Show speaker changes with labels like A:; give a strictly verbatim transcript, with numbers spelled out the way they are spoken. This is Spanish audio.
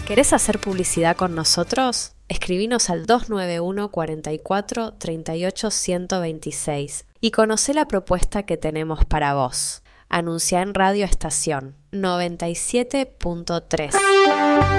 A: ¿Querés hacer publicidad con nosotros? Escribinos al dos nueve uno, cuarenta y cuatro, treinta y ocho, ciento veintiséis y conocé la propuesta que tenemos para vos. Anunciá en Radio Estación noventa y siete punto tres.